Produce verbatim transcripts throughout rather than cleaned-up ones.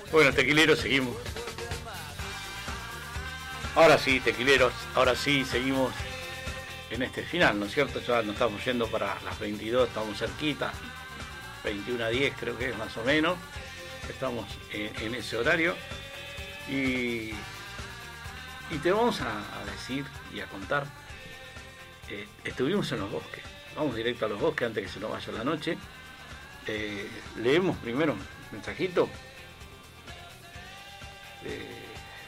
Bueno, tequileros, seguimos. Ahora sí, tequileros, ahora sí, seguimos en este final, ¿no es cierto? Ya nos estamos yendo para las veintidós, estamos cerquita, veintiuno a diez creo que es más o menos. Estamos en, en ese horario. Y, y te vamos a, a decir y a contar. Eh, estuvimos en los bosques. Vamos directo a los bosques antes que se nos vaya la noche. Eh, leemos primero un mensajito. Eh,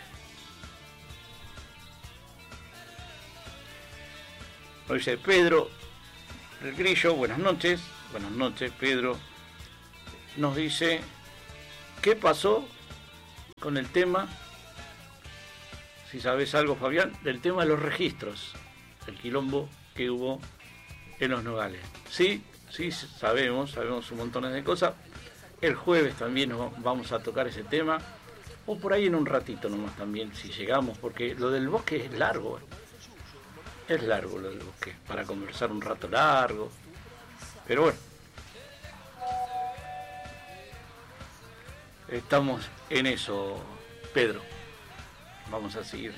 nos dice Pedro del Grillo, buenas noches. Buenas noches, Pedro. Nos dice, ¿qué pasó con el tema, si sabes algo, Fabián, del tema de los registros, el quilombo que hubo en los Nogales? Sí, sí, sabemos, sabemos un montón de cosas. El jueves también nos vamos a tocar ese tema, o por ahí en un ratito nomás también, si llegamos, porque lo del bosque es largo, es largo lo del bosque, para conversar un rato largo, pero bueno. Estamos en eso, Pedro. Vamos a seguir.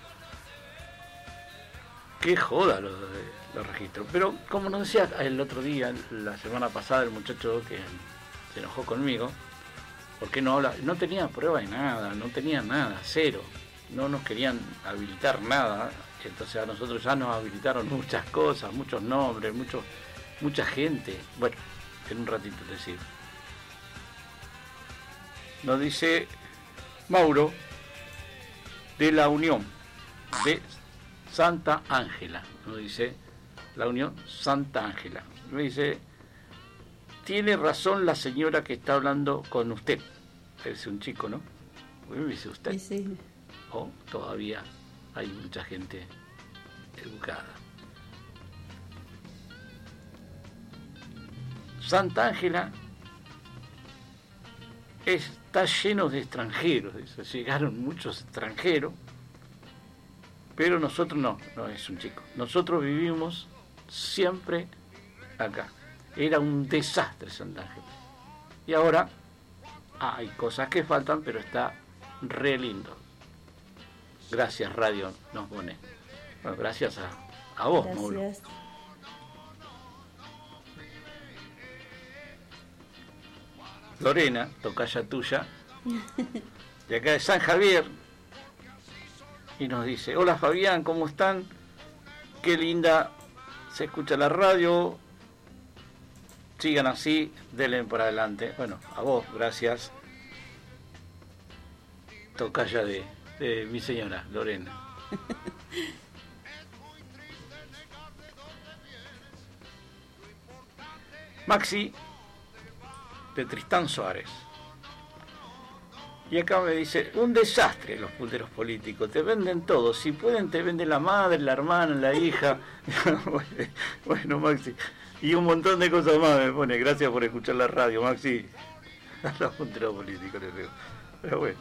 Qué joda lo de los registros. Pero como nos decía el otro día, la semana pasada, el muchacho que se enojó conmigo, porque no habla, no tenía prueba de nada, no tenía nada, cero. No nos querían habilitar nada. Entonces a nosotros ya nos habilitaron muchas cosas, muchos nombres, muchos, mucha gente. Bueno, en un ratito te sigo. Nos dice Mauro de la Unión de Santa Ángela. Nos dice la Unión Santa Ángela. Me dice, tiene razón la señora que está hablando con usted. Es un chico, ¿no? Me dice usted. Sí, sí. O todavía hay mucha gente educada. Santa Ángela está lleno de extranjeros, dice. Llegaron muchos extranjeros, pero nosotros no, no es un chico. Nosotros vivimos siempre acá. Era un desastre Santa Ángela. Y ahora ah, hay cosas que faltan, pero está re lindo. Gracias, radio, nos pone. Bueno, gracias a, a vos, Gracias. Mauro. Lorena, tocaya tuya, de acá de San Javier, y nos dice, hola Fabián, ¿cómo están? Qué linda se escucha la radio, sigan así, denle para adelante. Bueno, a vos, gracias, tocaya de, de mi señora, Lorena. Maxi, de Tristán Suárez. Y acá me dice, un desastre los punteros políticos, te venden todo, si pueden te venden la madre, la hermana, la hija. Bueno, Maxi, y un montón de cosas más me pone, gracias por escuchar la radio, Maxi. A los punteros políticos les digo. Pero bueno.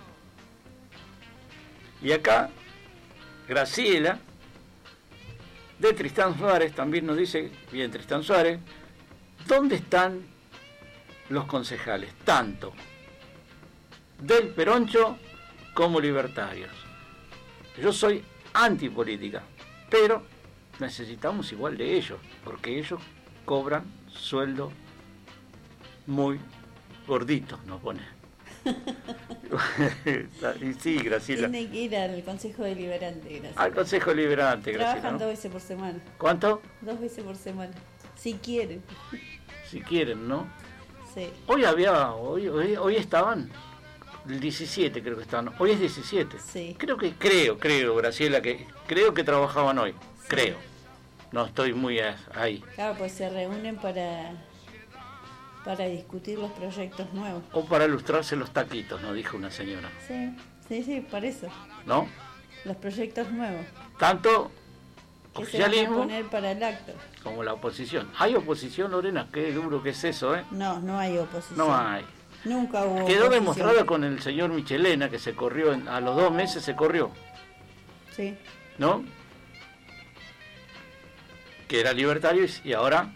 Y acá, Graciela, de Tristán Suárez, también nos dice, bien Tristán Suárez, ¿dónde están los concejales, tanto del Peroncho como libertarios? Yo soy antipolítica, pero necesitamos igual de ellos, porque ellos cobran sueldo muy gorditos, nos pone. Y sí, Graciela. Tiene que ir al Consejo Deliberante, Graciela. Al Consejo Deliberante, Graciela. Trabajan ¿no? dos veces por semana. ¿Cuánto? Dos veces por semana, si quieren. Si quieren, ¿no? Sí. Hoy había, hoy, hoy, hoy estaban, el diecisiete creo que estaban, hoy es diecisiete. Sí. Creo que, creo, creo, Graciela, que creo que trabajaban hoy, Sí. creo. No estoy muy ahí. Claro, pues se reúnen para para discutir los proyectos nuevos. O para ilustrarse los taquitos, nos dijo una señora. Sí, sí, sí, por eso. ¿No? Los proyectos nuevos. Tanto Que se van a oficialismo poner para el acto. como la oposición. ¿Hay oposición, Lorena? Qué duro que es eso, ¿eh? No, no hay oposición. No hay. Nunca hubo Quedó oposición. demostrado con el señor Michelena, que se corrió, en- a los dos meses se corrió, Sí. ¿no? Que era libertario y ahora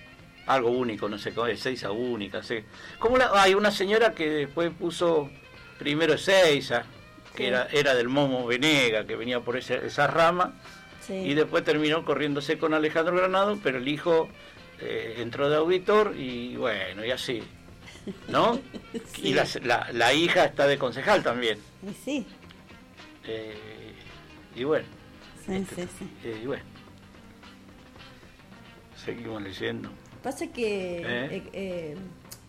algo único, no sé cómo es, seis a única, sé. Como la, hay una señora que después puso primero Ezeiza, que Sí. era, era del Momo Venega, que venía por esa, esa rama, Sí. y después terminó corriéndose con Alejandro Granado, pero el hijo eh, entró de auditor y bueno, y así, ¿no? Sí. Y la, la, la hija está de concejal también. Y sí, Eh, y bueno, sí, este, sí, sí. eh, y bueno, seguimos leyendo. Pasa que ¿Eh? eh, eh,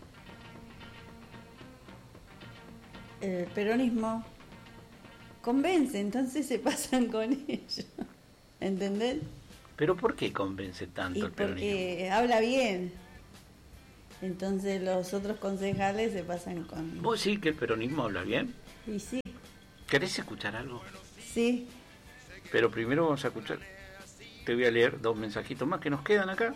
el peronismo convence, entonces se pasan con ellos. ¿Entendés? Pero ¿por qué convence tanto Y el peronismo? porque habla bien. Entonces los otros concejales se pasan con... ¿Vos sí que el peronismo habla bien? Y sí, ¿Querés escuchar algo? sí. Pero primero vamos a escuchar. Te voy a leer dos mensajitos más que nos quedan acá.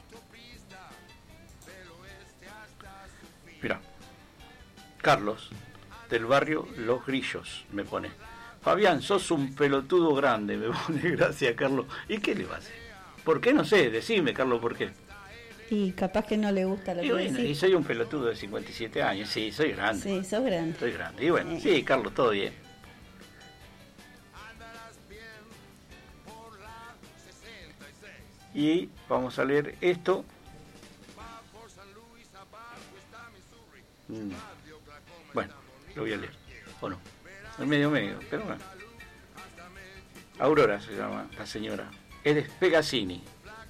Mira, Carlos, del barrio Los Grillos, me pone. Fabián, sos un pelotudo grande, me pone. Gracias, Carlos. ¿Y qué le va a hacer? ¿Por qué? No sé, decime, Carlos, ¿por qué? Y capaz que no le gusta lo Y que bueno, y decís. soy un pelotudo de cincuenta y siete años, sí, soy grande. Sí, sos grande. Soy grande. Y bueno, Sí. sí, Carlos, todo bien. Y vamos a leer esto. Mm. Bueno, lo voy a leer. ¿O no? Es medio medio, pero bueno. Aurora se llama la señora. Es de Pegasini.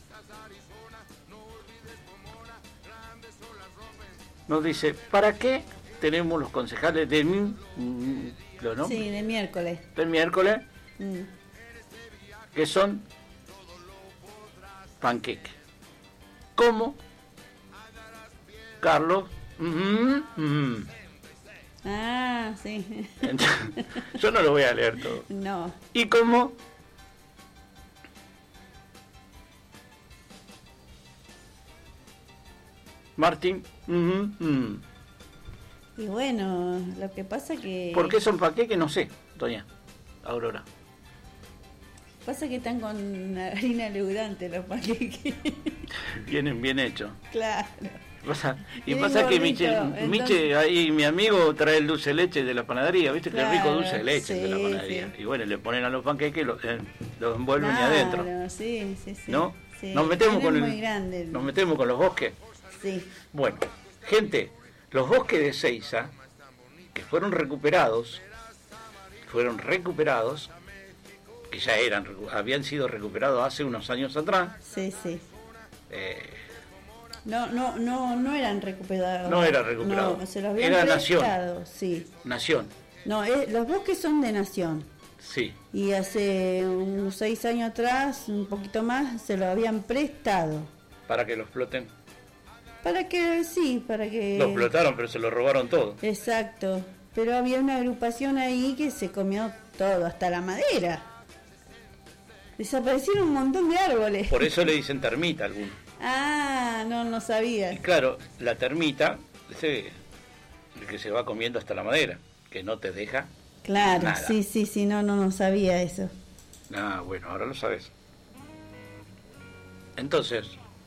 Nos dice, ¿para qué tenemos los concejales de mm, mm, ¿lo no? Sí, de miércoles. del miércoles Mm. que son panqueque? ¿Cómo? Carlos. Mm, mm. Ah, sí. Entonces, yo no lo voy a leer todo. No. ¿Y cómo? Martín. Mm, mm. Y bueno, lo que pasa que... ¿Por qué son panqueques? No sé, doña Aurora. Pasa que están con harina leudante los panqueques. Vienen bien hechos. Claro. Pasa- y Bien pasa que gordito, Miche, entonces- Miche, ahí mi amigo trae el dulce de leche de la panadería, ¿viste? Que Claro, rico dulce de leche de la sí, panadería. sí. Y bueno, le ponen a los panqueques, los eh, los envuelven ahí Claro, adentro. sí, sí, sí. ¿No? Sí. Nos metemos Él con es el- muy grande. Nos metemos con los bosques. Sí. Bueno, gente, los bosques de Ezeiza, que fueron recuperados, fueron recuperados, que ya eran, recu- habían sido recuperados hace unos años atrás, Sí, sí. eh, No, no, no, no eran recuperados. No era recuperado. No, se los habían Era nación. prestado, sí. Nación, No, eh, los bosques son de nación. sí, Y hace unos seis años atrás, un poquito más, se lo habían prestado. para que lo exploten. Para que, sí, para que... Lo explotaron, pero se lo robaron todo. Exacto. Pero había una agrupación ahí que se comió todo, hasta la madera. Desaparecieron un montón de árboles. Por eso le dicen termita a algunos. Ah, no, no Y sabía. claro, la termita, ese, el que se va comiendo hasta la madera, que no te deja. Claro, Nada. sí, sí, sí, no, no, no sabía eso. Ah, bueno, ahora lo sabes. Entonces,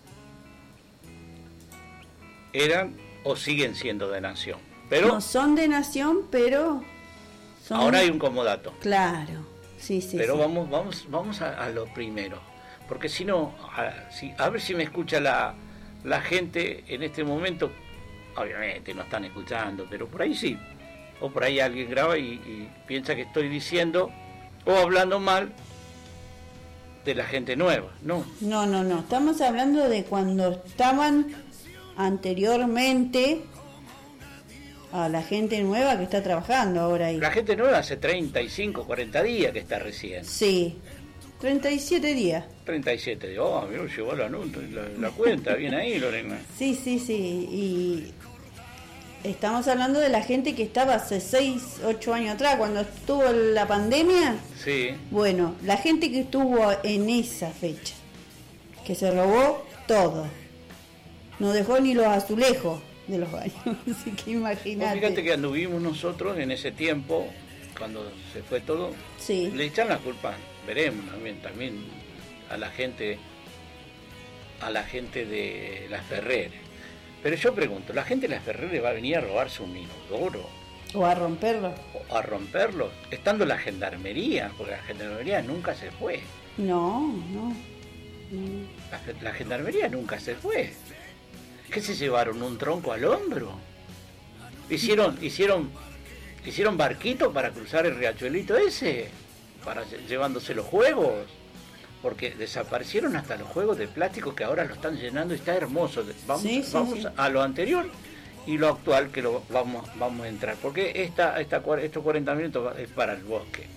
eran o siguen siendo de nación. Pero No son de nación, pero son... ahora hay un comodato. Claro, sí, sí. Pero sí. vamos, vamos, vamos a, a lo primero. Porque si no, a, si, a ver si me escucha la, la gente en este momento. Obviamente no están escuchando, pero por ahí sí. O por ahí alguien graba y, y piensa que estoy diciendo o hablando mal de la gente nueva. No, No, no, no. Estamos hablando de cuando estaban anteriormente a la gente nueva que está trabajando ahora ahí. la gente nueva hace treinta y cinco, cuarenta días que está recién. Sí, treinta y siete días. treinta y siete, digo, oh, mira, llegó la, la, la cuenta, bien ahí, Lorena. Sí, sí, sí. Y estamos hablando de la gente que estaba hace seis, ocho años atrás, cuando estuvo la pandemia. Sí, Bueno, la gente que estuvo en esa fecha, que se robó todo. No dejó ni los azulejos de los baños. Así que vos imagínate. fíjate que anduvimos nosotros en ese tiempo, cuando se fue todo, Sí. le echan la culpa, veremos también, también a la gente, a la gente de las Ferreres. Pero yo pregunto, ¿la gente de las Ferreres va a venir a robarse un inodoro? O a romperlo. O a romperlos, estando la gendarmería, porque la gendarmería nunca se fue. No, no. no. La, la gendarmería nunca se fue. ¿Qué se llevaron? ¿Un tronco al hombro? ¿Hicieron, hicieron, hicieron barquito para cruzar el riachuelito ese? Para llevándose los juegos. Porque desaparecieron hasta los juegos de plástico que ahora lo están llenando y está hermoso. Vamos, sí, sí, vamos sí. a lo anterior y lo actual que lo vamos, vamos a entrar. Porque esta, esta, estos cuarenta minutos es para el bosque.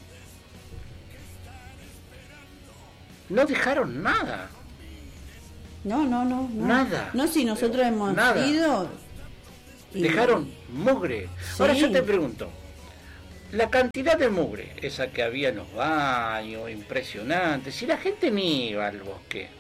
No dejaron nada. No, no, no, no. Nada. No, si nosotros Pero hemos nada. ido... y- Dejaron mugre. Sí. Ahora yo te pregunto, la cantidad de mugre, esa que había en los baños, impresionante, si la gente ni iba al bosque,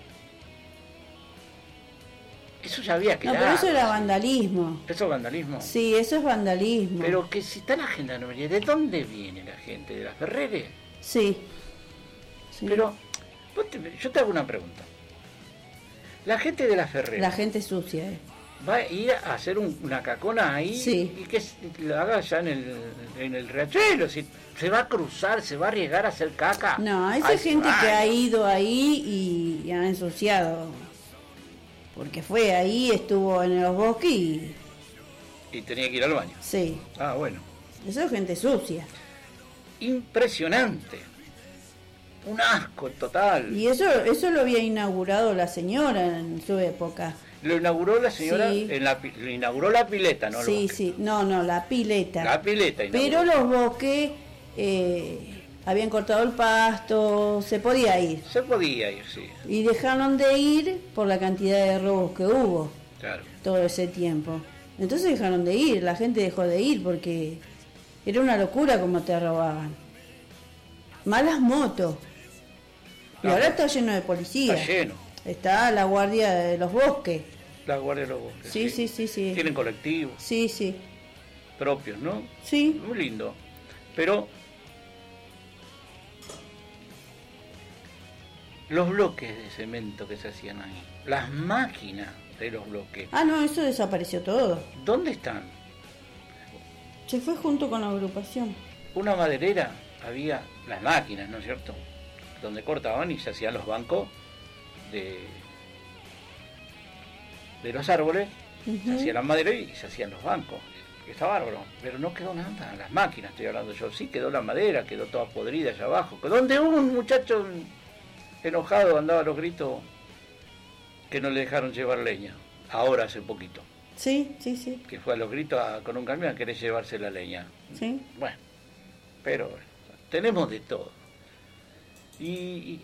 eso ya había No, quedado. pero eso era vandalismo. ¿Eso es vandalismo? Sí, eso es vandalismo. Pero que si está la gendarmería, ¿de dónde viene la gente? ¿De las Ferreres? Sí. Sí. Pero, vos te- yo te hago una pregunta. La gente de las Ferreres La gente sucia, eh. va a ir a hacer un- una cacona ahí Sí. y que se- lo haga ya en el, en el riachuelo. Si se va a cruzar, se va a arriesgar a hacer caca. No, esa Ay, gente ay. que ha ido ahí y ha ensuciado. Porque fue ahí, estuvo en los bosques y... Y tenía que ir al baño. Sí, Ah, bueno. eso es gente sucia. Impresionante. Un asco total. Y eso eso lo había inaugurado la señora en su época. Lo inauguró la señora, Sí. en la, pi- lo inauguró la pileta, ¿no? el Sí, bosque. sí, no, no, la pileta. La pileta Pero inauguró. los bosques eh, habían cortado el pasto, se podía ir. Se podía ir, sí, Y dejaron de ir por la cantidad de robos que hubo claro. todo ese tiempo. Entonces dejaron de ir, la gente dejó de ir porque era una locura como te robaban. Malas motos. Y Ah, ahora está lleno de policías. Está lleno. Está la guardia de los bosques. La guardia de los bosques. Sí, sí, sí, sí. Tienen colectivos Sí, sí. propios, ¿no? Sí. Muy lindo. Pero los bloques de cemento que se hacían ahí, las máquinas de los bloques, Ah, no, eso desapareció todo. ¿dónde están? Se fue junto con la agrupación. Una maderera, había las máquinas, ¿no es cierto? Donde cortaban y se hacían los bancos de, de los árboles, se Ujú. hacían las maderas y se hacían los bancos. Está bárbaro, pero no quedó nada, las máquinas estoy hablando yo, sí quedó la madera, quedó toda podrida allá abajo, donde un muchacho enojado andaba a los gritos que no le dejaron llevar leña, ahora hace poquito, Sí, sí, sí. que fue a los gritos a- con un camión a querer llevarse la leña. Sí. Bueno, pero bueno, tenemos de todo. Y, y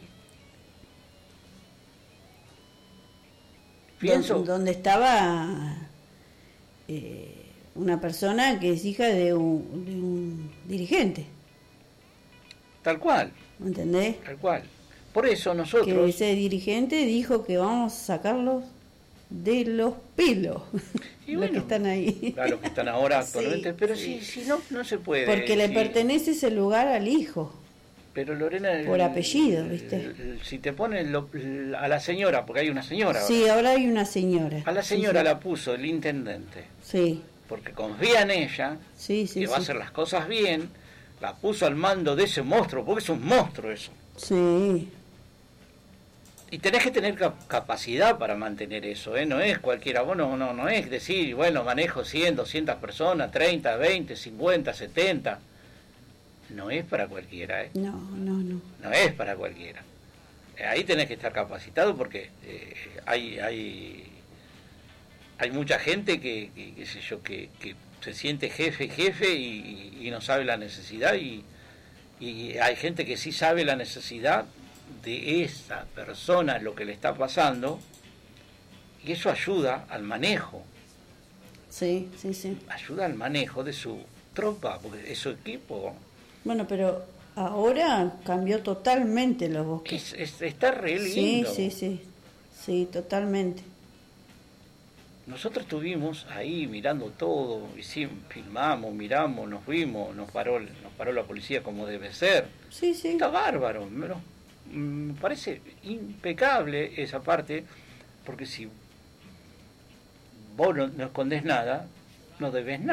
pienso, Don- donde estaba eh, una persona que es hija de un, de un dirigente, tal cual, ¿me entendés? tal cual. Por eso Que nosotros, ese dirigente dijo que vamos a sacarlos de los pelos, Y los bueno, que están ahí. a los que están ahora Sí, actualmente, pero sí. si, si no, no se puede. Porque le si- pertenece ese lugar al hijo. Pero Lorena, el- por apellido, el- ¿viste? el- el- si te ponen lo- a la señora, porque hay una señora ahora, Sí, ahora hay una señora. a la señora Sí, la puso el intendente, sí, porque confía en ella, sí, sí, que va a sí. hacer las cosas bien, la puso al mando de ese monstruo, porque es un monstruo eso. Sí, Y tenés que tener cap- capacidad para mantener eso, ¿eh? No es cualquiera, vos no, no, no es decir, bueno, manejo cien, doscientas personas, treinta, veinte, cincuenta, setenta. No es para cualquiera, ¿eh? no, no, no. No es para cualquiera. Eh, Ahí tenés que estar capacitado porque eh, hay, hay, hay mucha gente que, que, qué sé yo, que, que se siente jefe, jefe y, y no sabe la necesidad y, y hay gente que sí sabe la necesidad de esa persona, lo que le está pasando, y eso ayuda al manejo, Sí, sí, sí. ayuda al manejo de su tropa, porque es su equipo. Bueno, pero ahora cambió totalmente los bosques. Es, es- está re Sí, lindo. sí, sí. Sí, totalmente. Nosotros estuvimos ahí mirando todo, hicimos, filmamos, miramos, nos fuimos, nos paró, nos paró la policía como debe ser. Sí, sí. Está bárbaro, me, lo- me parece impecable esa parte, porque si vos no, no escondés nada, no debes nada.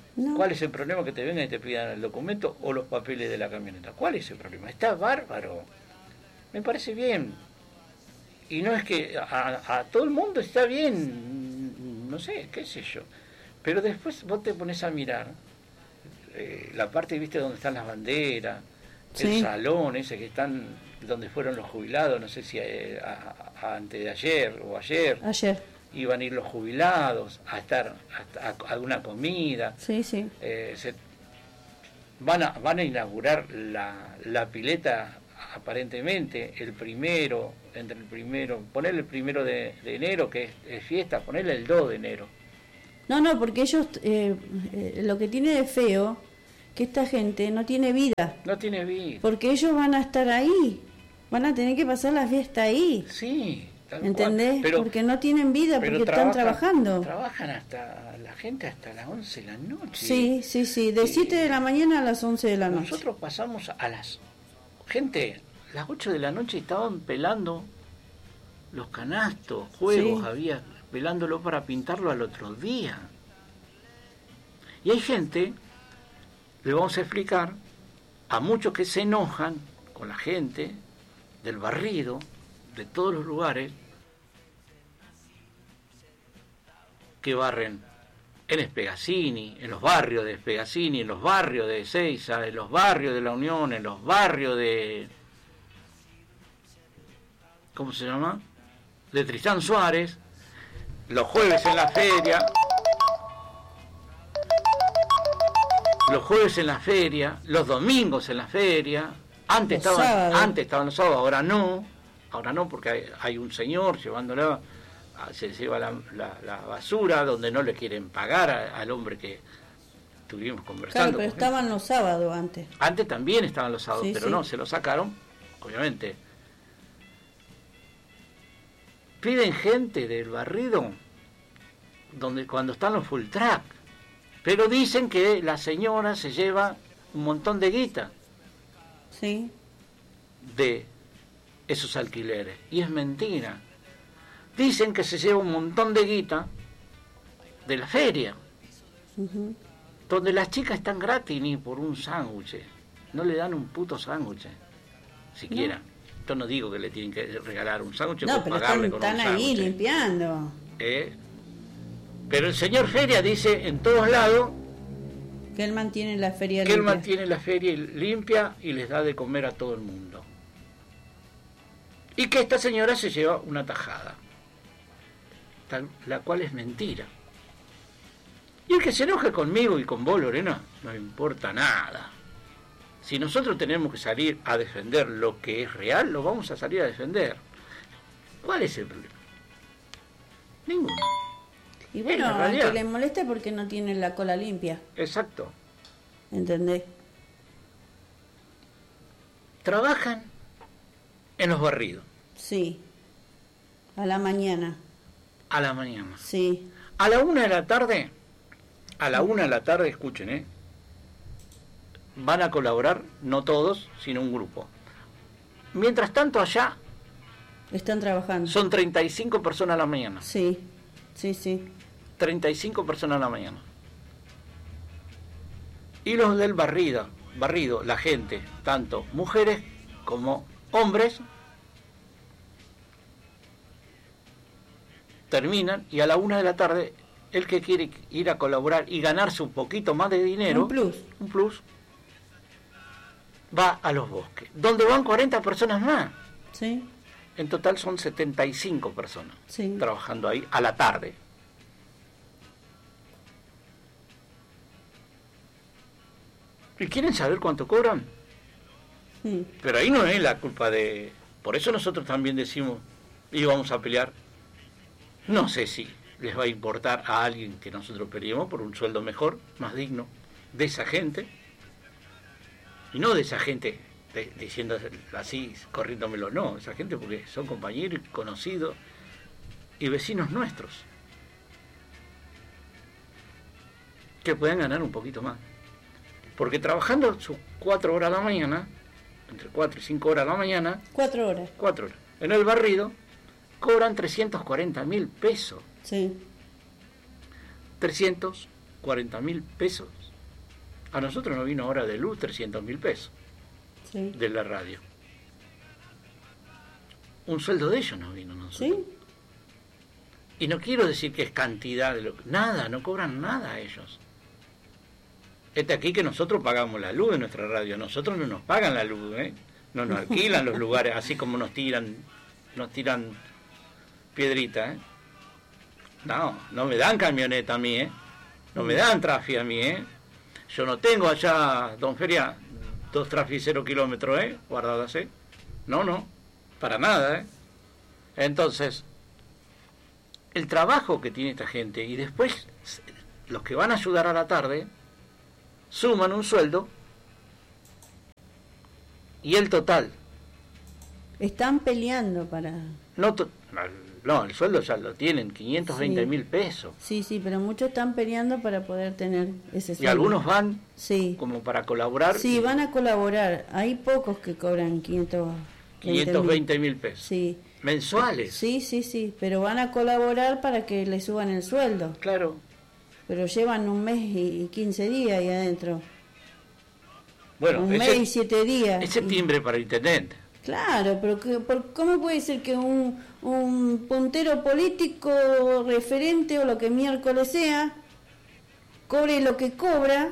No. ¿Cuál es el problema que te vengan y te pidan el documento o los papeles de la camioneta? ¿Cuál es el problema? Está bárbaro. Me parece bien. Y no es que a, a todo el mundo está bien, no sé, qué sé yo. Pero después vos te pones a mirar eh, la parte, viste, donde están las banderas, sí. El salón ese que están, donde fueron los jubilados, no sé si eh, a, a, antes de ayer o ayer. Ayer. Iban a ir los jubilados a estar a, a alguna comida. Sí, sí. Eh, se, van, a, van a inaugurar la, la pileta aparentemente el primero, entre el primero, ponerle el primero de, de enero, que es, es fiesta, ponerle el dos de enero. No, no, porque ellos, eh, eh, lo que tiene de feo, que esta gente no tiene vida. No tiene vida. Porque ellos van a estar ahí, van a tener que pasar la fiesta ahí. Sí. ¿Entendés? Pero, porque no tienen vida, porque trabajan, están trabajando. Trabajan hasta la gente hasta las once de la noche. Sí, sí, sí, de siete de la mañana a las once de la noche. Nosotros pasamos a las... Gente, las ocho de la noche estaban pelando los canastos, juegos, sí. Había pelándolo para pintarlo al otro día. Y hay gente, le vamos a explicar, a muchos que se enojan con la gente del barrido, de todos los lugares que barren en Espegazzini, en los barrios de Espegazzini, en los barrios de Ezeiza, en los barrios de La Unión, en los barrios de... ¿Cómo se llama? De Tristán Suárez, los jueves en la feria, los jueves en la feria, los domingos en la feria, antes estaban, antes estaban los sábados, ahora no. Ahora no, porque hay, hay un señor llevándola, se lleva la, la, la basura donde no le quieren pagar a, al hombre que estuvimos conversando. Claro, pero estaban los sábados antes. Antes también estaban los sábados, sí, pero sí. No, se lo sacaron, obviamente. Piden gente del barrido donde cuando están los full track, pero dicen que la señora se lleva un montón de guita. Sí. De esos alquileres. Y es mentira. Dicen que se lleva un montón de guita de la feria, uh-huh. Donde las chicas están gratis ni por un sándwich. No le dan un puto sándwich, siquiera. No. Yo no digo que le tienen que regalar un sándwich, no, por pero pagarle están, con están un ahí sándwich. Limpiando. ¿Eh? Pero el señor Feria dice en todos lados que él mantiene la feria que limpia. él mantiene la feria limpia y les da de comer a todo el mundo. Y que esta señora se lleva una tajada, tal, la cual es mentira. Y el que se enoje conmigo y con vos, Lorena, no importa nada. Si nosotros tenemos que salir a defender lo que es real, lo vamos a salir a defender. ¿Cuál es el problema? Ninguno. Y bueno, al que le molesta porque no tiene la cola limpia. Exacto. ¿Entendés? Trabajan en los barridos. Sí. A la mañana. A la mañana. Sí. A la una de la tarde, a la una de la tarde, escuchen, ¿eh? Van a colaborar, no todos, sino un grupo. Mientras tanto allá... Están trabajando. Son treinta y cinco personas a la mañana. Sí, sí, sí. treinta y cinco personas a la mañana. Y los del barrido, barrido, la gente, tanto mujeres como hombres, terminan y a la una de la tarde, el que quiere ir a colaborar y ganarse un poquito más de dinero, un plus, un plus, va a los bosques, donde van cuarenta personas más. Sí. En total son setenta y cinco personas, sí, trabajando ahí a la tarde. ¿Y quieren saber cuánto cobran? Sí. Pero ahí no es la culpa de... Por eso nosotros también decimos, y vamos a pelear. No sé si les va a importar a alguien que nosotros peleemos por un sueldo mejor, más digno, de esa gente. Y no de esa gente de, diciendo así, corriéndomelo, no. Esa gente porque son compañeros, conocidos y vecinos nuestros. Que puedan ganar un poquito más. Porque trabajando sus cuatro horas a la mañana, entre cuatro y cinco horas a la mañana... Cuatro horas. Cuatro horas. En el barrido, cobran trescientos cuarenta mil pesos. Sí. trescientos cuarenta mil pesos A nosotros nos vino ahora de luz trescientos mil pesos Sí. de la radio. Un sueldo de ellos nos vino a nosotros. ¿Sí? Y no quiero decir que es cantidad de lo que... Nada, no cobran nada ellos. Este aquí que nosotros pagamos la luz de nuestra radio. Nosotros no nos pagan la luz, ¿eh? No nos alquilan los lugares, así como nos tiran, nos tiran piedrita, ¿eh? No, no me dan camioneta a mí, ¿eh? No me dan trafi a mí, ¿eh? Yo no tengo allá, don Feria, dos trafi cero kilómetros, ¿eh? Guardadas, ¿eh? No, no, para nada, ¿eh? Entonces, el trabajo que tiene esta gente, y después los que van a ayudar a la tarde, suman un sueldo, y el total. Están peleando para... No, to- no, el sueldo ya lo tienen, quinientos veinte Sí. mil pesos. Sí, sí, pero muchos están peleando para poder tener ese Y sueldo. algunos van Sí. como para colaborar. Sí, van a colaborar. Hay pocos que cobran quinientos quinientos veinte mil pesos. Sí. Mensuales. Sí, sí, sí, pero van a colaborar para que le suban el sueldo. Claro. Pero llevan un mes y quince días ahí adentro. Bueno, un es, mes y sep- siete días. es septiembre para el intendente. Claro, pero que, por, ¿cómo puede ser que un, un puntero político referente o lo que miércoles sea cobre lo que cobra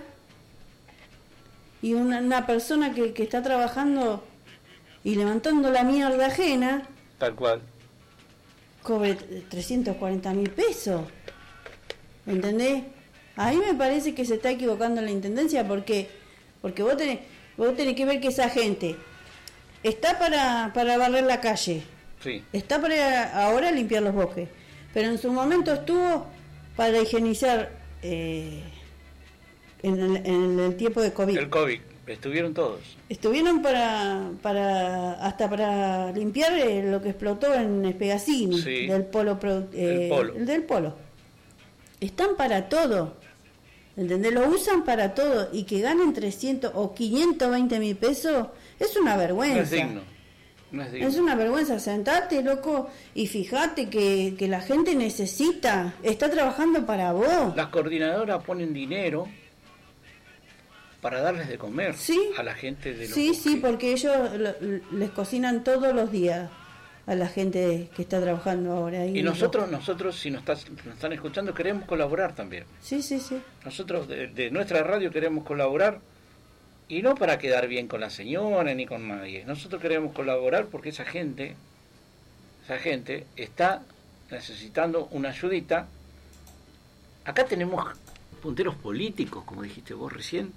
y una, una persona que, que está trabajando y levantando la mierda ajena Tal cual. cobre trescientos cuarenta mil pesos? ¿Entendés? A mí me parece que se está equivocando la intendencia porque porque vos tenés, vos tenés que ver que esa gente está para, para barrer la calle, Sí. está para ahora limpiar los bosques, pero en su momento estuvo para higienizar eh, en, el, en el tiempo de COVID. El COVID. Estuvieron todos. Estuvieron para, para hasta para limpiar eh, lo que explotó en Espegasini, Sí. del polo, produ- eh, El polo. el del polo. Están para todo, ¿entendés? Lo usan para todo y que ganen trescientos o quinientos veinte mil pesos es una No vergüenza. es digno. No es digno. Es una vergüenza, sentate, loco, y fíjate que, que la gente necesita, está trabajando para vos. Las coordinadoras ponen dinero para darles de comer Sí. a la gente de los Sí, sí, bosques. porque ellos lo- les cocinan todos los días a la gente que está trabajando ahora. ahí Y en nosotros, el bosque. nosotros si nos, estás- nos están escuchando, queremos colaborar también. Sí, sí, sí. Nosotros de, de nuestra radio queremos colaborar y no para quedar bien con la señora ni con nadie. Nosotros queremos colaborar porque esa gente, esa gente está necesitando una ayudita. Acá tenemos punteros políticos, como dijiste vos recién,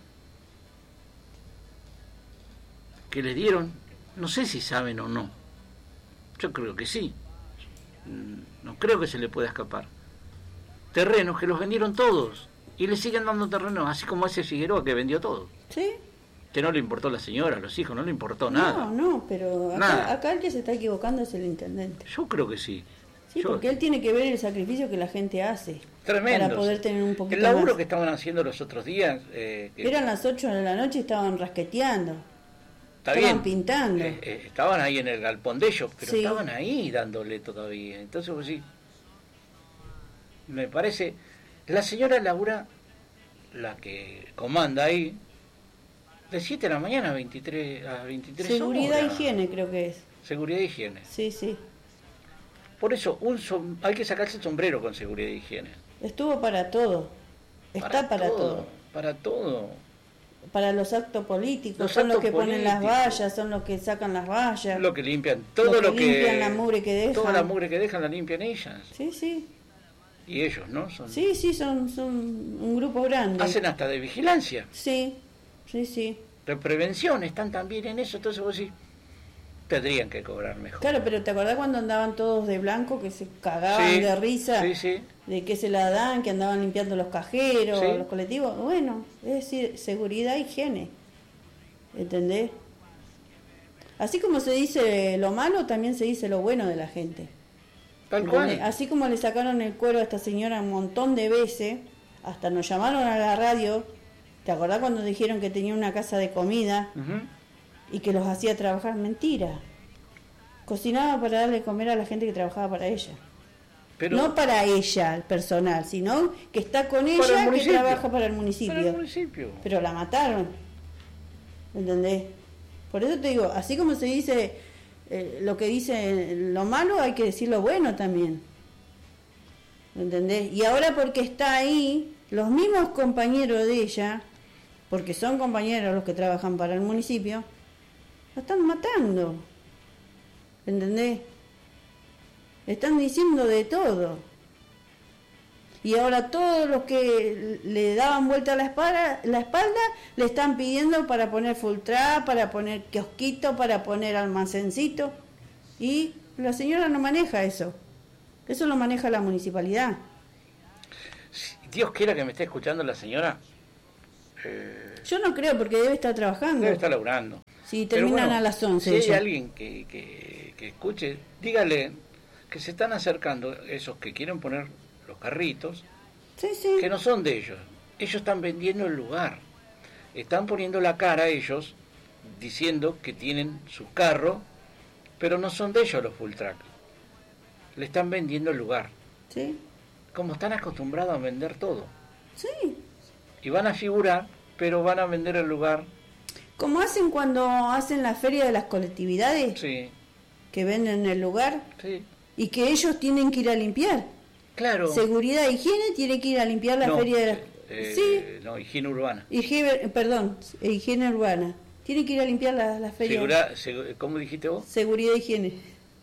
que les dieron, no sé si saben o no, yo creo que sí, Mm, no creo que se le pueda escapar, terrenos que los vendieron todos y le siguen dando terrenos, así como ese Figueroa que vendió todo, ¿Sí? que no le importó a la señora, a los hijos, no le importó nada. No, no, pero Nada. acá, acá el que se está equivocando es el intendente. Yo creo que sí. Sí, Yo- porque él tiene que ver el sacrificio que la gente hace. Tremendo. Para poder tener un poquito El laburo más. que estaban haciendo los otros días, eh, que Eran las ocho de la noche y estaban rasqueteando. está estaban bien, pintando. eh, eh, estaban ahí en el galpón de ellos, pero Sí. estaban ahí dándole todavía. Entonces, pues sí, me parece, la señora labura, la que comanda ahí, de siete de la mañana a veintitrés, a veintitrés Seguridad e horas. higiene creo que es. Seguridad e higiene. Sí, sí. Por eso, un som- hay que sacarse el sombrero con seguridad e higiene. Estuvo para todo. Está para, todo. Para todo. Para los actos políticos. Los son los actos que ponen las políticos. vallas, son los que sacan las vallas. Lo que limpian, todo que lo que... limpian la mugre que dejan. Toda la mugre que dejan la limpian ellas. Sí, sí. Y ellos, ¿no? Son, Sí, sí, son, son un grupo grande. hacen hasta de vigilancia, Sí, sí, sí. de prevención, están también en eso. Entonces vos sí, tendrían que cobrar mejor. Claro, pero ¿te acordás cuando andaban todos de blanco que se cagaban Sí, de risa? sí, sí. De que se la dan, que andaban limpiando los cajeros, Sí. los colectivos. Bueno, es decir, seguridad e higiene. ¿Entendés? Así como se dice lo malo, también se dice lo bueno de la gente. Tal ¿Entendés? cual. Así como le sacaron el cuero a esta señora un montón de veces, hasta nos llamaron a la radio. ¿Te acordás cuando dijeron que tenía una casa de comida Ujú. y que los hacía trabajar? Mentira. Cocinaba para darle de comer a la gente que trabajaba para ella. Pero, no para ella, el personal, sino que está con ella, que trabaja para el municipio. Para el municipio. Pero la mataron. ¿Entendés? Por eso te digo, así como se dice eh, lo que dice lo malo, hay que decir lo bueno también. ¿Entendés? Y ahora porque está ahí, los mismos compañeros de ella, porque son compañeros los que trabajan para el municipio, lo están matando. ¿Entendés? Están diciendo de todo. Y ahora todos los que le daban vuelta a la espalda, la espalda le están pidiendo para poner full trap, para poner kiosquito, para poner almacencito. Y la señora no maneja eso. Eso lo maneja la municipalidad. Si Dios quiera que me esté escuchando la señora. Eh, Yo no creo, porque debe estar trabajando. Debe estar laburando. Sí, terminan bueno, a las once. Si hay ya. alguien que, que, que escuche, dígale que se están acercando esos que quieren poner los carritos, sí, sí. que no son de ellos. Ellos están vendiendo el lugar. Están poniendo la cara ellos, diciendo que tienen su carro, pero no son de ellos los full track. Le están vendiendo el lugar. Sí. Como están acostumbrados a vender todo. Sí. Y van a figurar, pero van a vender el lugar. Como hacen cuando hacen la feria de las colectividades. Sí. Que venden el lugar. Sí. Y que ellos tienen que ir a limpiar. Claro. Seguridad e higiene tiene que ir a limpiar la no, feria de las... Eh, sí. No, higiene urbana. Higiene, perdón, higiene urbana. Tiene que ir a limpiar la, la feria. Segura, segu, ¿Cómo dijiste vos? Seguridad e higiene.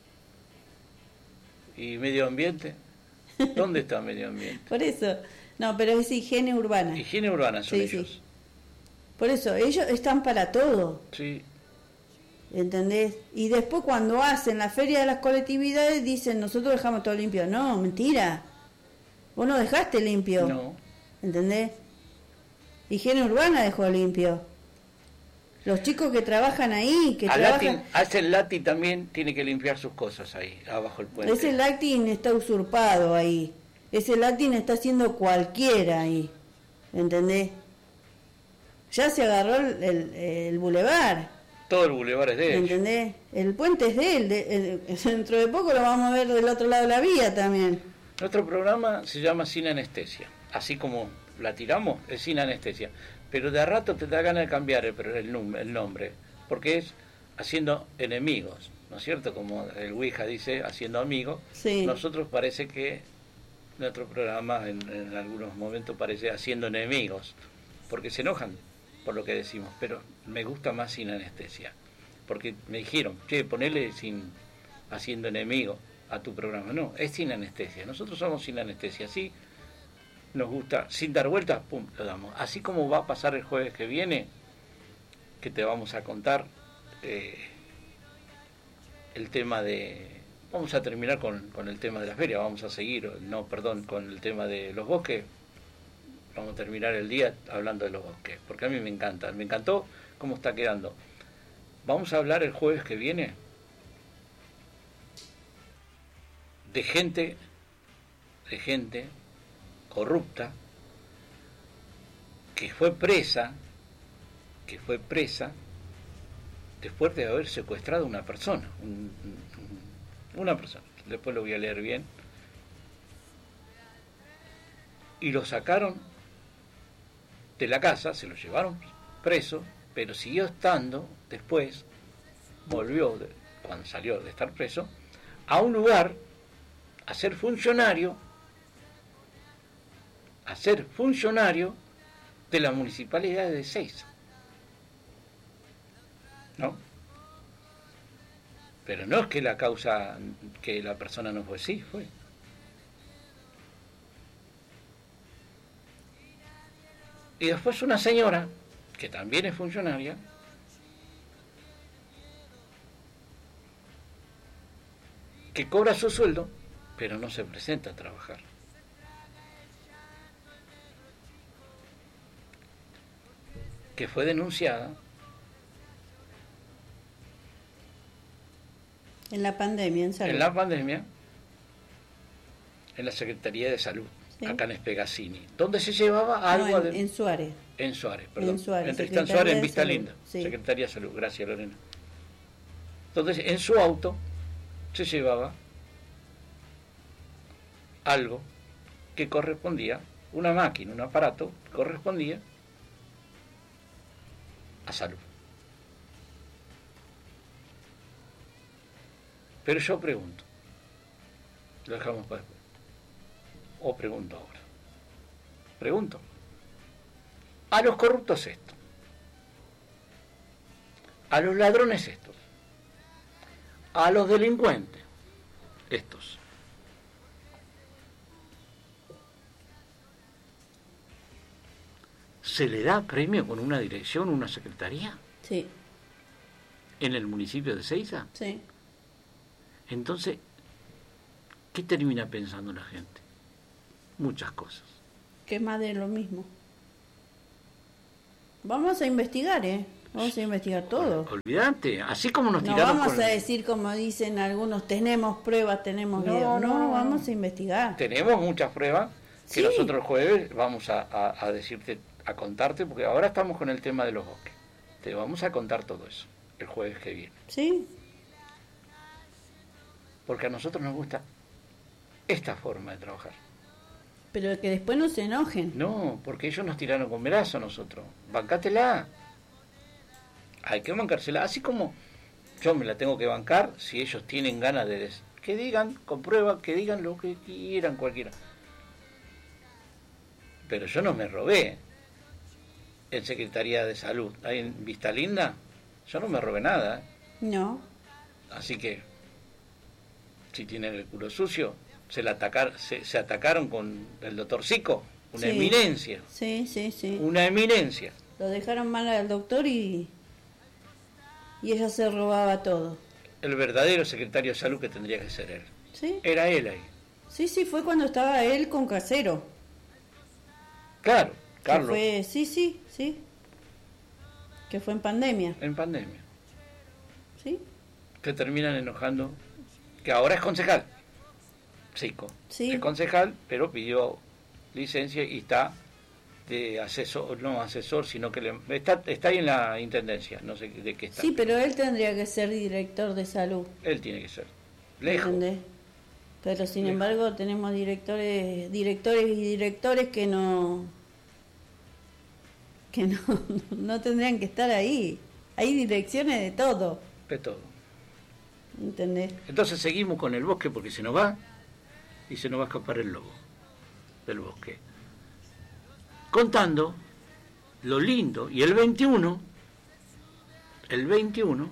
¿Y medio ambiente? ¿Dónde está medio ambiente? Por eso. No, pero es higiene urbana. Higiene urbana son sí, ellos. Sí. Por eso, ellos están para todo. Sí. ¿Entendés? Y después cuando hacen la feria de las colectividades dicen, nosotros dejamos todo limpio. No, mentira. Vos no dejaste limpio. No. ¿Entendés? Higiene urbana dejó limpio. Los chicos que trabajan ahí, que A trabajan... Latin, el Lati también tiene que limpiar sus cosas ahí, abajo el puente. Ese Latin está usurpado ahí. Ese Latin está haciendo cualquiera ahí. ¿Entendés? Ya se agarró el, el, el bulevar. Todo el bulevar es de él. ¿Entendés? El puente es de él. De, el, dentro de poco lo vamos a ver del otro lado de la vía también. Nuestro programa se llama Sin Anestesia. Así como la tiramos, es Sin Anestesia. Pero de a rato te da ganas de cambiar el, el, el nombre. Porque es haciendo enemigos. ¿No es cierto? Como el Ouija dice, haciendo amigos. Sí. Nosotros parece que nuestro programa en, en algunos momentos parece haciendo enemigos. Porque se enojan por lo que decimos, pero me gusta más Sin Anestesia, porque me dijeron, che, ponele sin haciendo enemigo a tu programa. No, es Sin Anestesia, nosotros somos Sin Anestesia, así nos gusta, sin dar vueltas, pum, lo damos. Así como va a pasar el jueves que viene, que te vamos a contar eh, el tema de, vamos a terminar con, con el tema de la feria, vamos a seguir, no, perdón, con el tema de los bosques. Vamos a terminar el día hablando de los bosques, porque a mí me encanta, me encantó cómo está quedando. Vamos a hablar el jueves que viene de gente, de gente corrupta, que fue presa, que fue presa después de haber secuestrado a una persona, un, un, una persona, después lo voy a leer bien, y lo sacaron de la casa, se lo llevaron preso, pero siguió estando después, volvió, de, cuando salió de estar preso, a un lugar a ser funcionario, a ser funcionario de la municipalidad de Ezeiza. ¿No? Pero no es que la causa, que la persona no fue, sí, fue. Y después una señora, que también es funcionaria, que cobra su sueldo, pero no se presenta a trabajar. Que fue denunciada en la pandemia, en salud. En la pandemia, en la Secretaría de Salud. ¿Sí? Acá en Espegazzini, donde se llevaba algo no, en, de... en Suárez. En Suárez, perdón. En Suárez, en Tristán Suárez, en Vista Linda. Sí. Secretaría de Salud, gracias Lorena. Entonces, en su auto se llevaba algo que correspondía, una máquina, un aparato, que correspondía a salud. Pero yo pregunto, lo dejamos para después, o pregunto ahora, pregunto, a los corruptos estos, a los ladrones estos, a los delincuentes estos, ¿se le da premio con una dirección, una secretaría? Sí. ¿En el municipio de Seiza? Sí. Entonces, ¿qué termina pensando la gente? Muchas cosas. Que es más de lo mismo. Vamos a investigar, ¿eh? Vamos a investigar todo. Olvídate, así como nos No tiraron vamos con... a decir, como dicen algunos, tenemos pruebas, tenemos No, videos. No, no, vamos a investigar. Tenemos muchas pruebas que Sí. nosotros el jueves vamos a, a, a decirte, a contarte, porque ahora estamos con el tema de los bosques. Te vamos a contar todo eso el jueves que viene. Sí. Porque a nosotros nos gusta esta forma de trabajar. Pero que después no se enojen. No, porque ellos nos tiraron con brazo a nosotros. Bancátela. Hay que bancársela. Así como yo me la tengo que bancar, si ellos tienen ganas de... Des... Que digan, con prueba, que digan lo que quieran cualquiera. Pero yo no me robé en Secretaría de Salud. Ahí en Vista Linda, yo no me robé nada. ¿eh? No. Así que, si tienen el culo sucio, se, la atacar, se, se atacaron con el doctor Zico, una Sí. eminencia. Sí, sí, sí. Una eminencia. Lo dejaron mal al doctor y... Y ella se robaba todo. El verdadero secretario de Salud que tendría que ser él. ¿Sí? Era él ahí. Sí, sí, fue cuando estaba él con Casero. Claro, Que Carlos, fue, sí, sí, sí. Que fue en pandemia. en pandemia. ¿Sí? Se terminan enojando, que ahora es concejal. Zico. Sí. Es concejal, pero pidió licencia y está de asesor, no asesor, sino que le, está, está ahí en la intendencia, no sé de qué está. Sí, pero él tendría que ser director de salud. Él tiene que ser. Lejos. ¿Entendés? Pero sin Lejos. embargo tenemos directores, directores y directores que no que no, no tendrían que estar ahí. Hay direcciones de todo, De todo. ¿entendés? Entonces seguimos con el bosque porque se nos va y se nos va a escapar el lobo del bosque. Contando lo lindo. Y el veintiuno, el veintiuno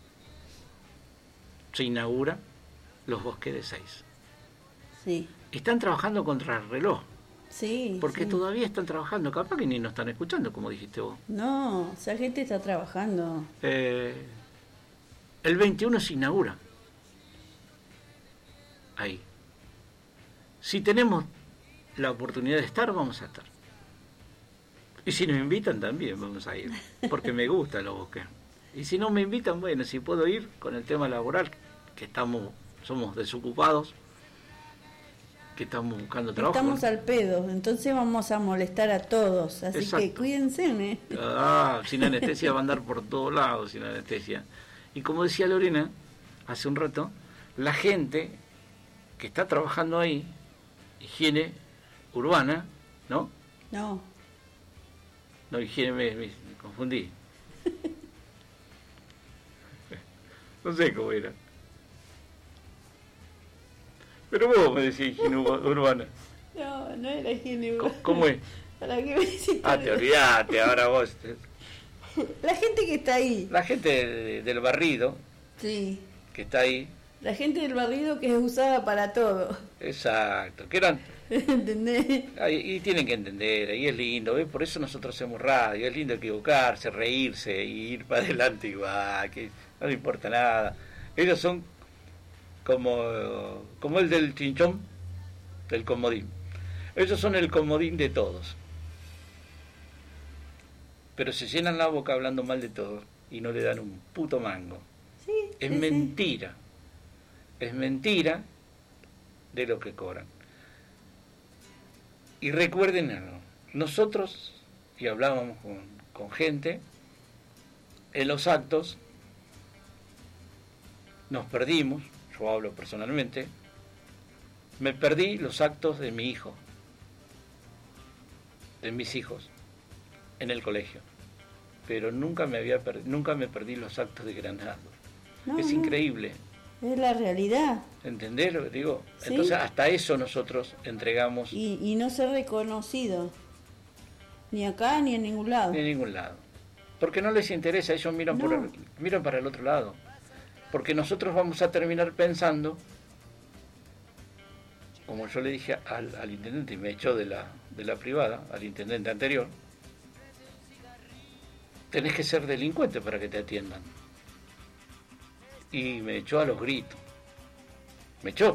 se inaugura los bosques de Seiza. Sí, Están trabajando contra el reloj, sí. porque sí. todavía están trabajando, capaz que ni nos están escuchando, como dijiste vos. No, esa gente está trabajando. Eh, el veintiuno se inaugura. Ahí. Si tenemos la oportunidad de estar, vamos a estar. Y si nos invitan también vamos a ir, porque me gustan los bosques. Y si no me invitan, bueno, si puedo ir con el tema laboral, que estamos, somos desocupados, que estamos buscando trabajo. Estamos al pedo, entonces vamos a molestar a todos. Así Exacto. que cuídense, ¿eh? Ah, sin anestesia va a andar por todos lados, sin anestesia. Y como decía Lorena hace un rato, la gente que está trabajando ahí, higiene urbana, ¿no? No, No, higiene, me, me confundí. No sé cómo era. Pero vos me decís higiene ur- urbana. no, no era higiene ¿Cómo, cómo es? ¿Para qué me hiciste? Ah, te olvidaste, ahora vos. La gente que está ahí. La gente de- del barrido, Sí. que está ahí, La gente del barrido que es usada para todo. exacto, que eran... ¿Entendés? Ay, y tienen que entender, y es lindo, ¿ves? Por eso nosotros hacemos radio, es lindo equivocarse, reírse y ir para adelante igual, que no le importa nada. Ellos son como, como el del chinchón, del comodín. Ellos son el comodín de todos. Pero se llenan la boca hablando mal de todos y no le dan un puto mango. Sí. Es sí, sí. mentira, es mentira de lo que cobran. Y recuerden algo, nosotros, y hablábamos con, con gente, en los actos nos perdimos, yo hablo personalmente, me perdí los actos de mi hijo, de mis hijos, en el colegio. Pero nunca me había per- nunca me perdí los actos de Granados. No, es no. increíble. Es la realidad. ¿Entendés lo que digo? ¿Sí? Entonces hasta eso nosotros entregamos. Y, y no ser reconocido. Ni acá ni en ningún lado. Ni en ningún lado. Porque no les interesa, ellos miran, no. por el, miran para el otro lado. Porque nosotros vamos a terminar pensando, como yo le dije al, al intendente, y me echó de la, de la privada, al intendente anterior, tenés que ser delincuente para que te atiendan. Y me echó a los gritos. Me echó.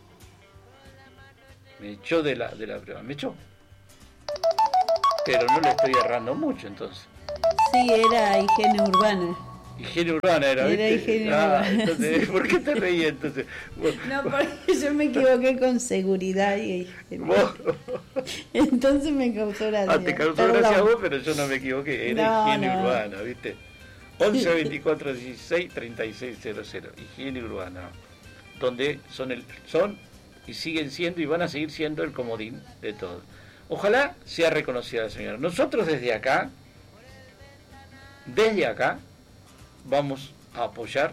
Me echó de la, de la privada. Me echó. Pero no le estoy errando mucho, entonces. Sí, era higiene urbana. Higiene urbana era, Era ¿viste? higiene ah, urbana. Entonces, ¿por qué te reí entonces? Bueno. No, porque yo me equivoqué con seguridad y higiene. Entonces me causó gracia. Ah, te causó Perdón. gracia a vos, pero yo no me equivoqué. Era no, higiene no. urbana, ¿viste? once veinticuatro dieciséis treinta y seis cero cero. Higiene urbana. Donde son, el, son y siguen siendo y van a seguir siendo el comodín de todo. Ojalá sea reconocida la señora. Nosotros desde acá, desde acá, vamos a apoyar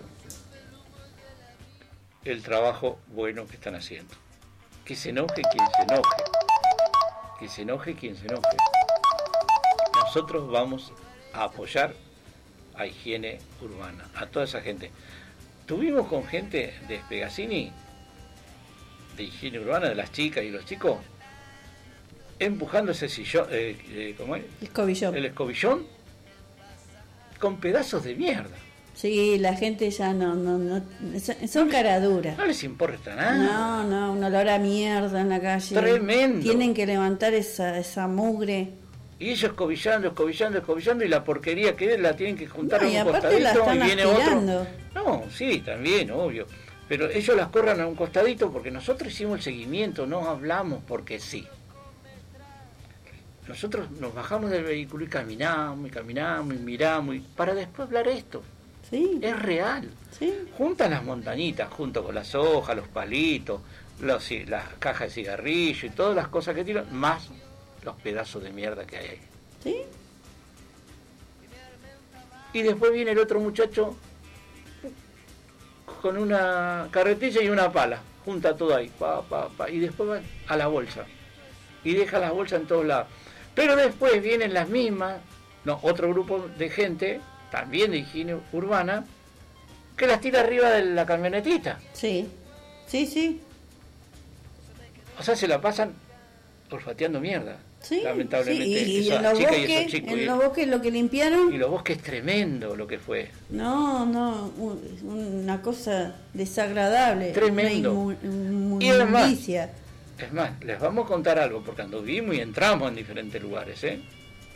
el trabajo bueno que están haciendo. Que se enoje quien se enoje. Que se enoje quien se enoje. Nosotros vamos a apoyar a higiene urbana, a toda esa gente. Tuvimos con gente de Spegazzini, de higiene urbana, de las chicas y los chicos, empujando ese sillón, eh, eh, ¿cómo es? Escobillón. El escobillón, con pedazos de mierda. Sí, la gente ya no, no, no son caraduras. No les importa nada. No, no, un olor a mierda en la calle. Tremendo. Tienen que levantar esa, esa mugre. Y ellos escobillando, escobillando, escobillando, y la porquería que es la tienen que juntar no, a un y costadito la están y viene aspirando. otro. No, sí, también, obvio. Pero ellos las corran a un costadito porque nosotros hicimos el seguimiento, no hablamos porque sí. Nosotros nos bajamos del vehículo y caminamos, y caminamos, y miramos, y para después hablar esto. Sí. Es real. Sí. Juntan las montañitas, junto con las hojas, los palitos, los, las cajas de cigarrillo y todas las cosas que tiran, más los pedazos de mierda que hay ahí. ¿Sí? Y después viene el otro muchacho con una carretilla y una pala, junta todo ahí, pa, pa, pa, y después va a la bolsa. Y deja las bolsas en todos lados. Pero después vienen las mismas, no, otro grupo de gente, también de higiene urbana, que las tira arriba de la camionetita. Sí, sí, sí. O sea, se la pasan olfateando mierda. Sí, lamentablemente. Sí. Y, y esa en los chica bosques, y esos chicos, en y, los bosques lo que limpiaron. Y los bosques tremendo lo que fue. No, no, una cosa desagradable. Tremendo. Una inmu, y además, es más, les vamos a contar algo, porque anduvimos y entramos en diferentes lugares, ¿eh?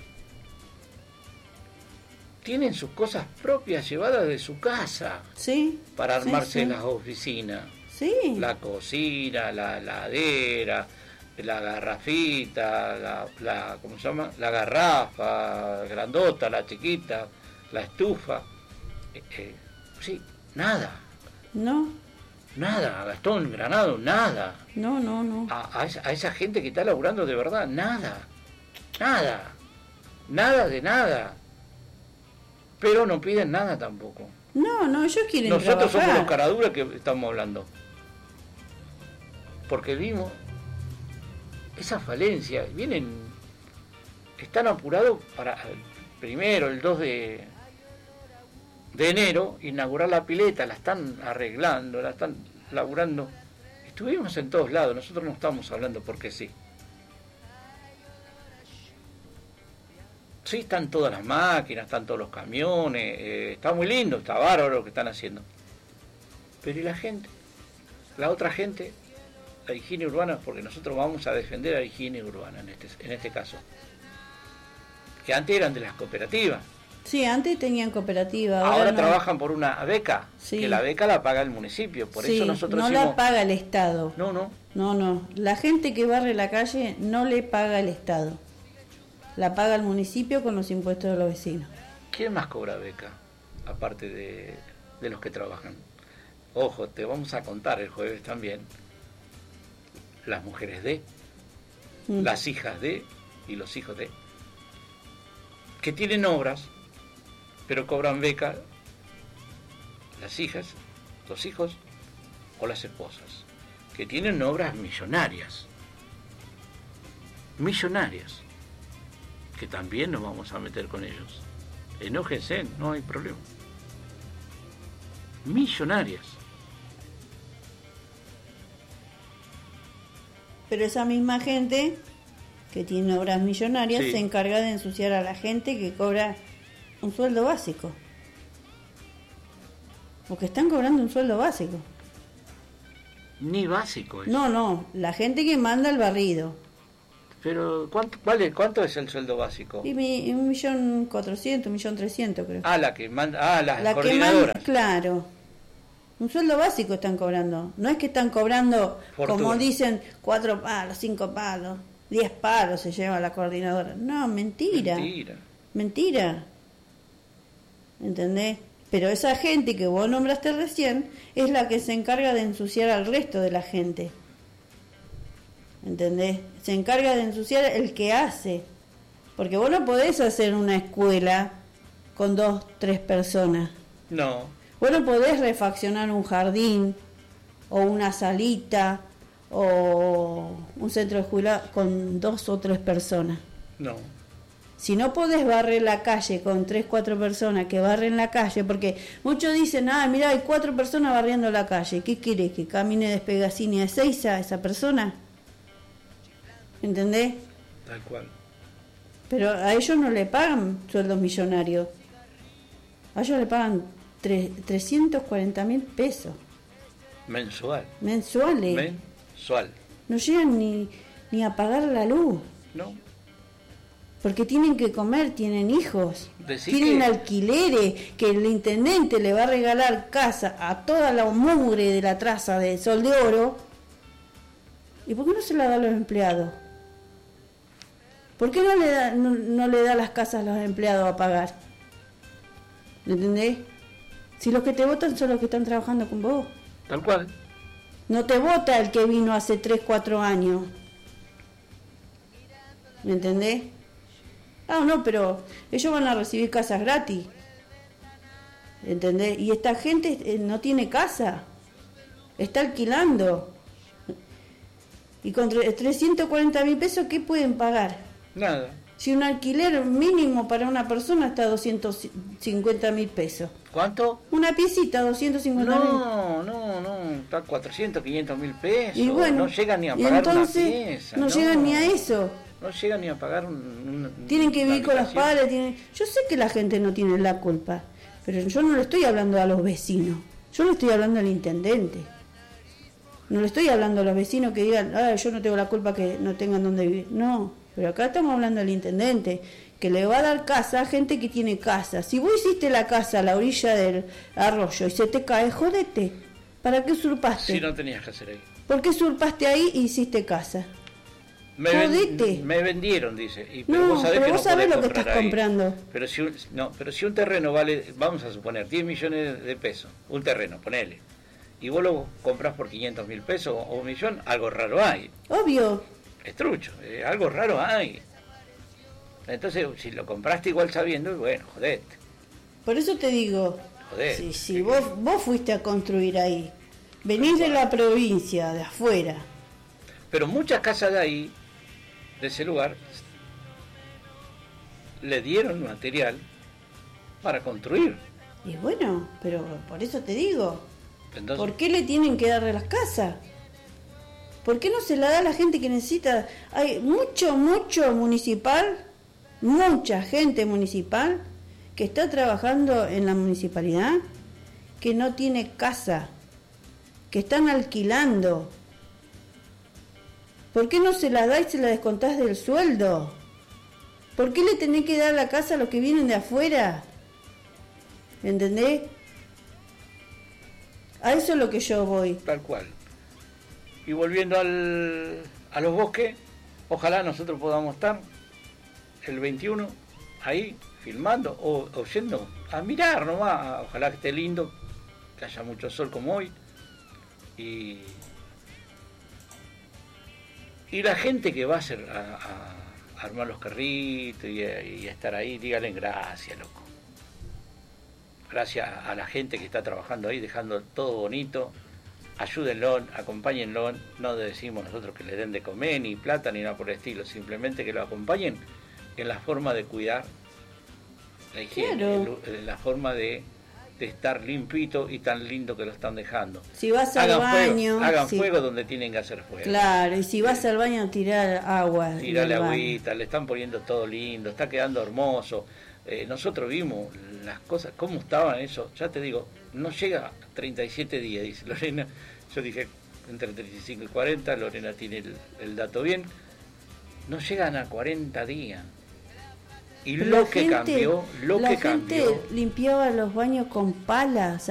Tienen sus cosas propias llevadas de su casa. Sí. Para armarse sí, sí. las oficinas. Sí. La cocina, la heladera, la garrafita, la, la, ¿cómo se llama? La garrafa, grandota, la chiquita, la estufa. Eh, eh, sí, nada. No. Nada, Gastón Granado, nada. No, no, no. A, a, esa, a esa gente que está laburando de verdad, nada. Nada. Nada de nada. Pero no piden nada tampoco. No, no, ellos quieren Nosotros trabajar. somos los caraduras que estamos hablando. Porque vimos esa falencia. Vienen, están apurados para el primero, el dos de, de enero, inaugurar la pileta, la están arreglando, la están laburando. Estuvimos en todos lados, nosotros no estamos hablando porque sí. Sí, están todas las máquinas, están todos los camiones, eh, está muy lindo, está bárbaro lo que están haciendo. Pero ¿y la gente? La otra gente, la higiene urbana, porque nosotros vamos a defender a la higiene urbana en este, en este caso. Que antes eran de las cooperativas. Sí, antes tenían cooperativa. Ahora, ahora no. trabajan por una beca, sí. que la beca la paga el municipio. Por sí, eso nosotros no decimos, la paga el Estado. No, no. No, no. La gente que barre la calle no le paga el Estado. La paga el municipio con los impuestos de los vecinos. ¿Quién más cobra beca? Aparte de, de los que trabajan. Ojo, te vamos a contar el jueves también las mujeres de, Mm. las hijas de y los hijos de, que tienen obras, pero cobran beca las hijas, los hijos o las esposas, que tienen obras millonarias, millonarias, que también nos vamos a meter con ellos. Enójense, no hay problema. Millonarias. Pero esa misma gente que tiene obras millonarias Sí. se encarga de ensuciar a la gente que cobra un sueldo básico. Porque están cobrando un sueldo básico. Ni básico es. No, no, la gente que manda el barrido. Pero ¿cuánto vale? ¿Cuánto es el sueldo básico? Y mi- un millón cuatrocientos, un millón trescientos creo. Ah, la que manda, ah, las la que coordinadoras. manda, claro. Un sueldo básico están cobrando. No es que están cobrando, Fortuna. como dicen, cuatro palos, cinco palos, diez palos se lleva la coordinadora. No, mentira. Mentira. Mentira. ¿Entendés? Pero esa gente que vos nombraste recién es la que se encarga de ensuciar al resto de la gente. ¿Entendés? Se encarga de ensuciar el que hace. Porque vos no podés hacer una escuela con dos, tres personas. No, Vos no podés refaccionar un jardín o una salita o un centro de jubilados con dos o tres personas. no. Si no podés barrer la calle con tres, cuatro personas que barren la calle, porque muchos dicen, ah, mira, hay cuatro personas barriendo la calle, ¿qué querés? ¿Que camine de Pegasini a Ezeiza esa persona? ¿Entendés? Tal cual. Pero a ellos no le pagan sueldos millonarios. A ellos le pagan tre- trescientos cuarenta mil pesos Mensual. mensuales. Mensual. No llegan ni, ni a pagar la luz. ¿No? Porque tienen que comer, tienen hijos, Decí tienen que- alquileres, que el intendente le va a regalar casa a toda la mugre de la traza de Sol de Oro. ¿Y por qué no se la da a los empleados? ¿Por qué no le da, no, no le da las casas a los empleados a pagar? ¿Entendés? Si los que te votan son los que están trabajando con vos. Tal cual. No te vota el que vino hace tres, cuatro años. ¿Me entendés? Ah, no, pero ellos van a recibir casas gratis. ¿Entendés? Y esta gente eh, no tiene casa. Está alquilando. Y con tre- trescientos cuarenta mil pesos, ¿qué pueden pagar? Nada. Si un alquiler mínimo para una persona está a doscientos cincuenta mil pesos. ¿Cuánto? Una piecita, doscientos cincuenta mil. No, no, no. Está cuatrocientos, quinientos mil pesos. Y bueno, no llegan ni a y pagar entonces una pieza. no llegan ni a eso. No llegan ni a pagar un, un- Tienen que una vivir con los habitación. padres. Tienen... Yo sé que la gente no tiene la culpa, pero yo no le estoy hablando a los vecinos. Yo le estoy hablando al intendente. No le estoy hablando a los vecinos que digan, ah, yo no tengo la culpa que no tengan donde vivir. No, pero acá estamos hablando del intendente, que le va a dar casa a gente que tiene casa. Si vos hiciste la casa a la orilla del arroyo y se te cae, jodete. ¿Para qué usurpaste? Si no tenías que hacer ahí. ¿Por qué usurpaste ahí y hiciste casa? Me, ven- Jodete. me vendieron, dice. Y, pero No, vos sabés pero que vos no sabés podés lo que comprar estás ahí. comprando. Pero si, un, no, pero si un terreno vale, vamos a suponer, diez millones de pesos, un terreno, ponele, y vos lo comprás por quinientos mil pesos o un millón, algo raro hay. Obvio. Es trucho, eh, algo raro hay. Entonces, si lo compraste igual sabiendo, bueno, jodete. Por eso te digo, Joder. si, si vos, vos fuiste a construir ahí, venís de la provincia, de afuera, Pero muchas casas de ahí, de ese lugar, le dieron material para construir. y bueno, pero por eso te digo, Entonces, ¿por qué le tienen que darle las casas? ¿Por qué no se la da a la gente que necesita? Hay mucho, mucho municipal, mucha gente municipal que está trabajando en la municipalidad que no tiene casa, que están alquilando. ¿Por qué no se la da y se la descontás del sueldo? ¿Por qué le tenés que dar la casa a los que vienen de afuera? ¿Entendés? A eso es lo que yo voy. tal cual. Y volviendo al, a los bosques, ojalá nosotros podamos estar el veintiuno ahí filmando o, o yendo a mirar nomás. Ojalá que esté lindo, que haya mucho sol como hoy. Y, Y la gente que va a, hacer, a, a armar los carritos y a, y a estar ahí, díganle gracias, loco. Gracias a la gente que está trabajando ahí, dejando todo bonito. Ayúdenlo, acompáñenlo. No decimos nosotros que le den de comer, ni plata, ni nada por el estilo. Simplemente que lo acompañen en la forma de cuidar la higiene, Claro. en la forma de, de estar limpito y tan lindo que lo están dejando. Si vas al Hagan baño... fuego, hagan sí. fuego donde tienen que hacer fuego. Claro, y si vas al baño, tirar agua. Tirarle del baño. agüita, le están poniendo todo lindo, está quedando hermoso. Eh, nosotros vimos las cosas, cómo estaban eso, ya te digo, no llega a treinta y siete días, dice Lorena. Yo dije entre treinta y cinco y cuarenta, Lorena tiene el, el dato bien. No llegan a cuarenta días. Y Pero lo la que gente- cambió, lo la que gente cambió. limpiaba los baños con palas.